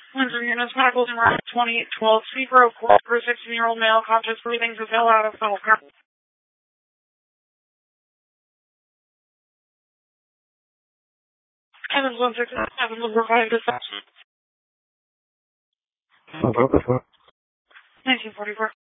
Windsor units, medical in 2812, Seagrove Court for a 16-year-old male, conscious breathing, who fell out of tunnel car. Evans 167 will provide assessment. 1944.